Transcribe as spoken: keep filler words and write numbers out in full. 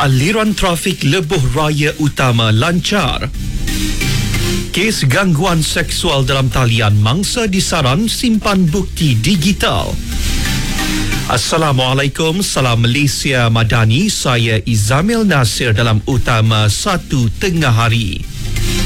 Aliran trafik Lebuh Raya Utama lancar. Kes gangguan seksual dalam talian mangsa disaran simpan bukti digital. Assalamualaikum, salam Malaysia Madani. Saya Izamil Nasir dalam Utama satu Tengah Hari.